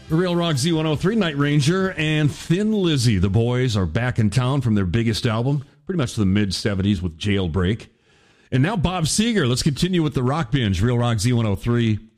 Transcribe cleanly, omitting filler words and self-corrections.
Real Rock Z103, Night Ranger, and Thin Lizzy. The boys are back in town from their biggest album, pretty much the mid-70s with Jailbreak. And now Bob Seger. Let's continue with the Rock Binge. Real Rock Z103.